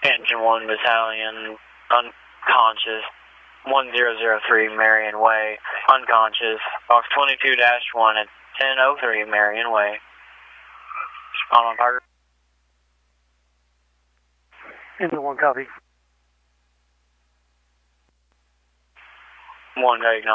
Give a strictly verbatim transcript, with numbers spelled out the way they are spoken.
Engine one Battalion, unconscious. one zero zero three Marion Way, unconscious. Box twenty-two dash one at ten oh three Marion Way. On on target. Engine one copy. one acknowledge.